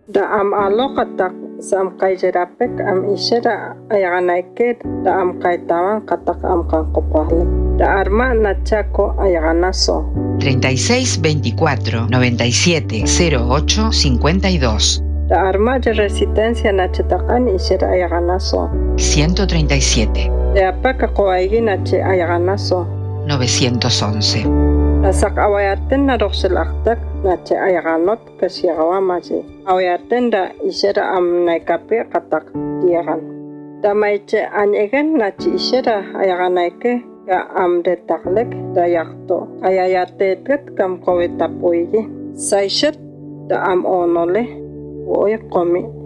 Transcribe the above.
Da am aloqatak sam qayjerapek am ishera ayaganayket da am kaytawan qatak am kanqopahlek. Da arma nachako ayaganaso. 36 24 97 08 52. Da arma de resistencia nachatakan ishera ayaganaso. 137. De apaka qoaigi nache ayaganaso. 911. Da sak awayaten na roxelaktak nache ayaganot kasiagawamaji. Awayaten da ishera am naikape qatak diagan. Da maiche anyegen nache ishera ayaganayke ka am detaklek da yakto. Ayayatetet kam kowetapuigi. Saishet da am onole. Oye komi